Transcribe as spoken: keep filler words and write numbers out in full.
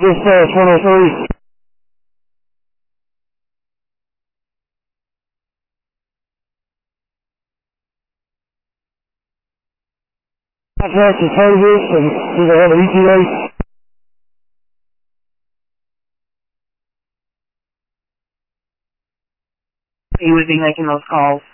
This uh, one oh three. Contract to service and do they have an E T A? You would be making those calls.